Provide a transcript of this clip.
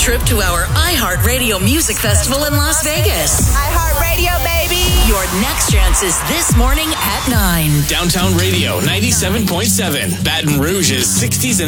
trip to our iHeartRadio Music Festival in Las Vegas. iHeartRadio, baby. Your next chance is this morning at 9. Downtown Radio 97.7. Baton Rouge's 60s and